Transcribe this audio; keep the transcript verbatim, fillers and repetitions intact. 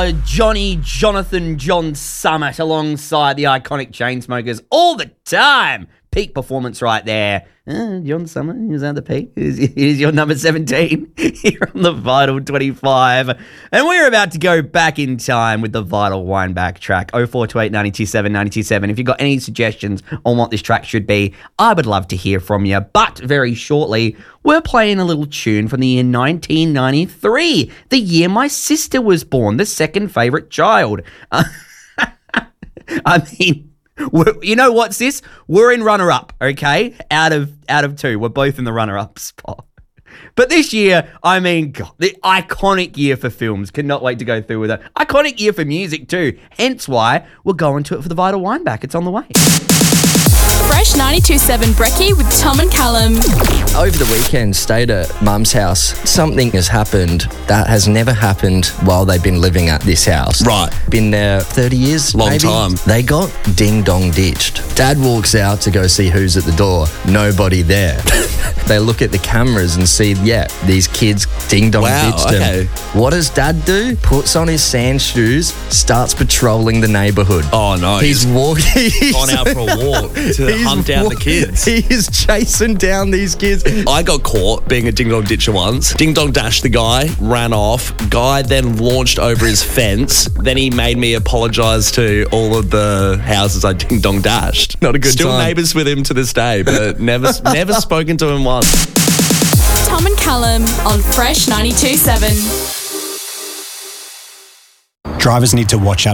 Oh, Johnny Jonathan John Summit alongside the iconic Chainsmokers all the time. Peak performance right there. Uh, John Summit, is that the peak? Is, is your number seventeen here on the Vital twenty-five. And we're about to go back in time with the Vital Wineback track. oh four two eight, nine two seven, nine two seven. If you've got any suggestions on what this track should be, I would love to hear from you. But very shortly, we're playing a little tune from the year nineteen ninety-three, the year my sister was born, the second favourite child. Uh, I mean... We're, you know what's this? We're in runner-up, okay? Out of out of two. We're both in the runner-up spot. But this year, I mean, God, the iconic year for films. Cannot wait to go through with it. Iconic year for music too. Hence why we're going to it for the Vital Wineback. It's on the way. Fresh ninety-two point seven Brekkie with Tom and Callum. Over the weekend, stayed at Mum's house. Something has happened that has never happened while they've been living at this house. Right. Been there thirty years, Long maybe? time. They got ding-dong ditched. Dad walks out to go see who's at the door. Nobody there. They look at the cameras and see, yeah, these kids ding-dong Wow, ditched okay. him. What does Dad do? Puts on his sand shoes, starts patrolling the neighbourhood. Oh, no. He's walking. He's gone out for a walk to hunt down the kids. He is chasing down these kids. I got caught being a ding-dong ditcher once. Ding-dong dashed the guy, ran off. Guy then launched over his fence. Then he made me apologise to all of the houses I ding-dong dashed. Not a good Still time. neighbours with him to this day, but never never spoken to him once. Tom and Callum on Fresh ninety-two point seven. Drivers need to watch out